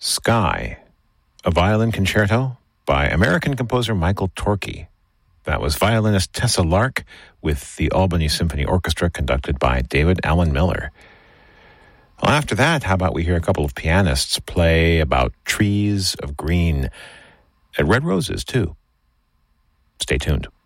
Sky, a violin concerto by American composer Michael Torke. That was violinist Tessa Lark with the Albany Symphony Orchestra conducted by David Allen Miller. Well, after that, how about we hear a couple of pianists play about trees of green and red roses, too. Stay tuned.